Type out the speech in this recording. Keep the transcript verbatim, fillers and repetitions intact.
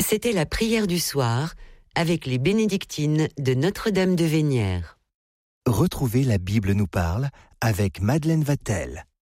C'était la prière du soir avec les bénédictines de Notre-Dame de Vénières. Retrouvez La Bible nous parle avec Madeleine Vatel.